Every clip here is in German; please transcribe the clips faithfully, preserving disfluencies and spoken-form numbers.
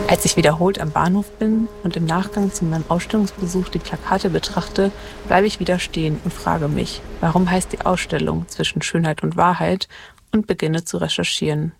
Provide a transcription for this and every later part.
Als ich wiederholt am Bahnhof bin und im Nachgang zu meinem Ausstellungsbesuch die Plakate betrachte, bleibe ich wieder stehen und frage mich, warum heißt die Ausstellung zwischen Schönheit und Wahrheit, und beginne zu recherchieren.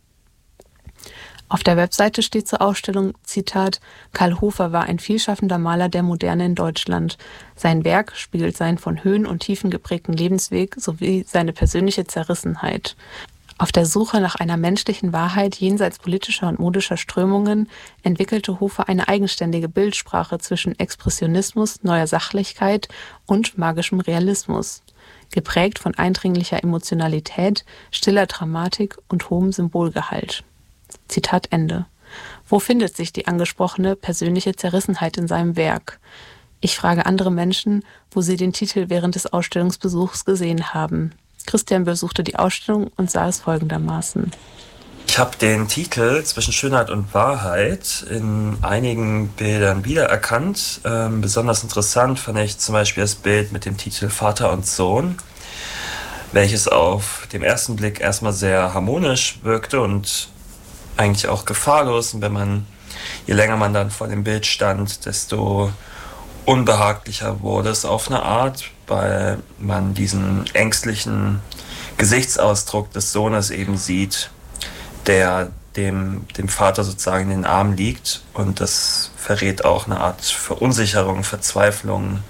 Auf der Webseite steht zur Ausstellung, Zitat, Karl Hofer war ein vielschaffender Maler der Moderne in Deutschland. Sein Werk spiegelt seinen von Höhen und Tiefen geprägten Lebensweg sowie seine persönliche Zerrissenheit. Auf der Suche nach einer menschlichen Wahrheit jenseits politischer und modischer Strömungen entwickelte Hofer eine eigenständige Bildsprache zwischen Expressionismus, neuer Sachlichkeit und magischem Realismus, geprägt von eindringlicher Emotionalität, stiller Dramatik und hohem Symbolgehalt. Zitat Ende. Wo findet sich die angesprochene persönliche Zerrissenheit in seinem Werk? Ich frage andere Menschen, wo sie den Titel während des Ausstellungsbesuchs gesehen haben. Christian besuchte die Ausstellung und sah es folgendermaßen. Ich habe den Titel Zwischen Schönheit und Wahrheit in einigen Bildern wiedererkannt. Ähm, besonders interessant fand ich zum Beispiel das Bild mit dem Titel Vater und Sohn, welches auf den ersten Blick erstmal sehr harmonisch wirkte und eigentlich auch gefahrlos. Und wenn man, je länger man dann vor dem Bild stand, desto unbehaglicher wurde es auf eine Art, weil man diesen ängstlichen Gesichtsausdruck des Sohnes eben sieht, der dem, dem Vater sozusagen in den Armen liegt. Und das verrät auch eine Art Verunsicherung, Verzweiflung.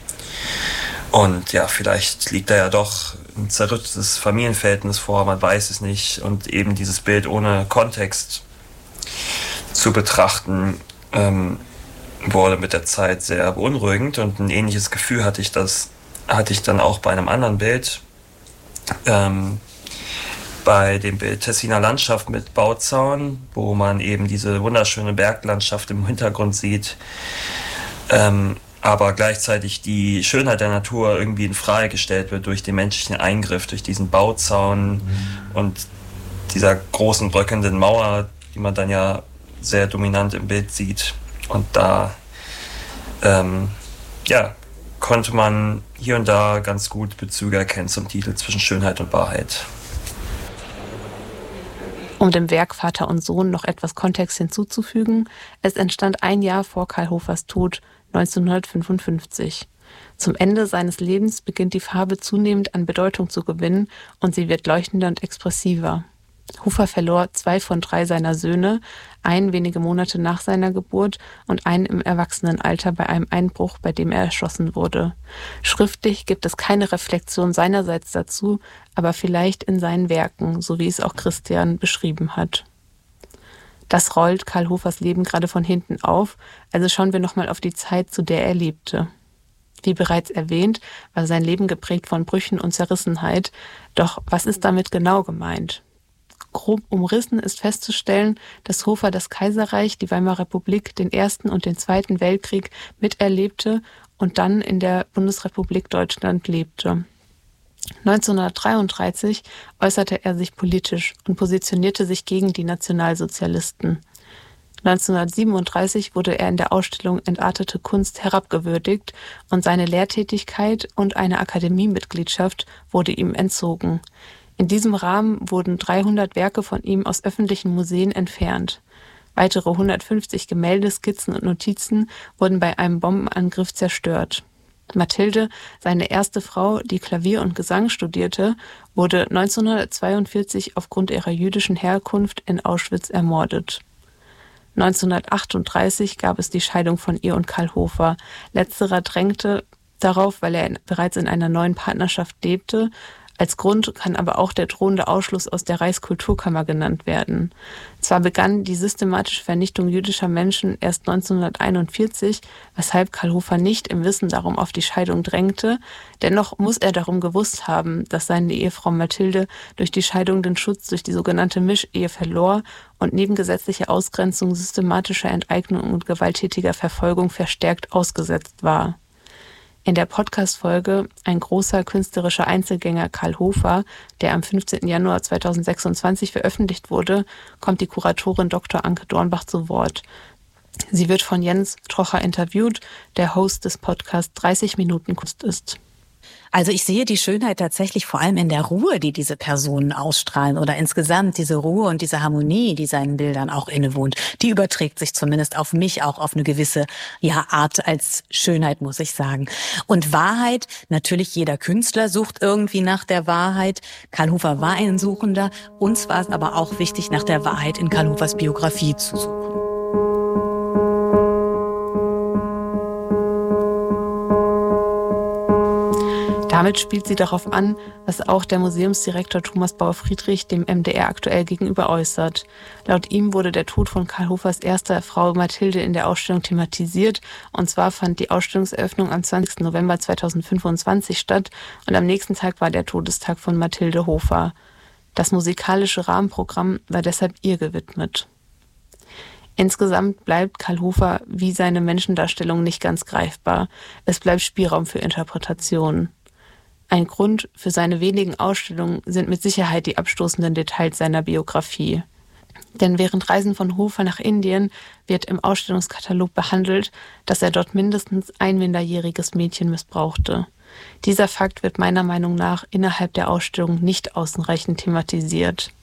Und ja, vielleicht liegt da ja doch ein zerrüttetes Familienverhältnis vor, man weiß es nicht. Und eben dieses Bild ohne Kontext zu betrachten, ähm, wurde mit der Zeit sehr beunruhigend. Und ein ähnliches Gefühl hatte ich das hatte ich dann auch bei einem anderen Bild, ähm, bei dem Bild Tessiner Landschaft mit Bauzaun, wo man eben diese wunderschöne Berglandschaft im Hintergrund sieht, ähm, aber gleichzeitig die Schönheit der Natur irgendwie in Frage gestellt wird durch den menschlichen Eingriff, durch diesen Bauzaun mhm. und dieser großen bröckelnden Mauer, die man dann ja sehr dominant im Bild sieht. Und da ähm, ja, konnte man hier und da ganz gut Bezüge erkennen zum Titel Zwischen Schönheit und Wahrheit. Um dem Werk Vater und Sohn noch etwas Kontext hinzuzufügen, es entstand ein Jahr vor Karl Hofers Tod, neunzehnhundertfünfundfünfzig. Zum Ende seines Lebens beginnt die Farbe zunehmend an Bedeutung zu gewinnen und sie wird leuchtender und expressiver. Hofer verlor zwei von drei seiner Söhne, einen wenige Monate nach seiner Geburt und einen im Erwachsenenalter bei einem Einbruch, bei dem er erschossen wurde. Schriftlich gibt es keine Reflexion seinerseits dazu, aber vielleicht in seinen Werken, so wie es auch Christian beschrieben hat. Das rollt Karl Hofers Leben gerade von hinten auf, also schauen wir nochmal auf die Zeit, zu der er lebte. Wie bereits erwähnt, war sein Leben geprägt von Brüchen und Zerrissenheit, doch was ist damit genau gemeint? Grob umrissen ist festzustellen, dass Hofer das Kaiserreich, die Weimarer Republik, den Ersten und den Zweiten Weltkrieg miterlebte und dann in der Bundesrepublik Deutschland lebte. neunzehnhundertdreiunddreißig äußerte er sich politisch und positionierte sich gegen die Nationalsozialisten. neunzehnhundertsiebenunddreißig wurde er in der Ausstellung Entartete Kunst herabgewürdigt und seine Lehrtätigkeit und eine Akademiemitgliedschaft wurde ihm entzogen. In diesem Rahmen wurden dreihundert Werke von ihm aus öffentlichen Museen entfernt. Weitere hundertfünfzig Gemälde, Skizzen und Notizen wurden bei einem Bombenangriff zerstört. Mathilde, seine erste Frau, die Klavier und Gesang studierte, wurde neunzehnhundertzweiundvierzig aufgrund ihrer jüdischen Herkunft in Auschwitz ermordet. neunzehnhundertachtunddreißig gab es die Scheidung von ihr und Karl Hofer. Letzterer drängte darauf, weil er bereits in einer neuen Partnerschaft lebte. Als Grund kann aber auch der drohende Ausschluss aus der Reichskulturkammer genannt werden. Zwar begann die systematische Vernichtung jüdischer Menschen erst neunzehnhunderteinundvierzig, weshalb Karl Hofer nicht im Wissen darum auf die Scheidung drängte, dennoch muss er darum gewusst haben, dass seine Ehefrau Mathilde durch die Scheidung den Schutz durch die sogenannte Mischehe verlor und neben gesetzlicher Ausgrenzung, systematischer Enteignung und gewalttätiger Verfolgung verstärkt ausgesetzt war. In der Podcast-Folge Ein großer künstlerischer Einzelgänger Karl Hofer, der am fünfzehnten Januar zweitausendsechsundzwanzig veröffentlicht wurde, kommt die Kuratorin Doktor Anke Dornbach zu Wort. Sie wird von Jens Trocher interviewt, der Host des Podcasts dreißig Minuten Kunst ist. Also ich sehe die Schönheit tatsächlich vor allem in der Ruhe, die diese Personen ausstrahlen oder insgesamt diese Ruhe und diese Harmonie, die seinen Bildern auch innewohnt. Die überträgt sich zumindest auf mich auch auf eine gewisse ja, Art als Schönheit, muss ich sagen. Und Wahrheit, natürlich jeder Künstler sucht irgendwie nach der Wahrheit. Karl Hofer war ein Suchender. Uns war es aber auch wichtig, nach der Wahrheit in Karl Hofers Biografie zu suchen. Damit spielt sie darauf an, was auch der Museumsdirektor Thomas Bauer-Friedrich dem M D R aktuell gegenüber äußert. Laut ihm wurde der Tod von Karl Hofers erster Frau Mathilde in der Ausstellung thematisiert. Und zwar fand die Ausstellungseröffnung am zwanzigsten November zweitausendfünfundzwanzig statt und am nächsten Tag war der Todestag von Mathilde Hofer. Das musikalische Rahmenprogramm war deshalb ihr gewidmet. Insgesamt bleibt Karl Hofer wie seine Menschendarstellung nicht ganz greifbar. Es bleibt Spielraum für Interpretationen. Ein Grund für seine wenigen Ausstellungen sind mit Sicherheit die abstoßenden Details seiner Biografie. Denn während Reisen von Hofer nach Indien wird im Ausstellungskatalog behandelt, dass er dort mindestens ein minderjähriges Mädchen missbrauchte. Dieser Fakt wird meiner Meinung nach innerhalb der Ausstellung nicht ausreichend thematisiert.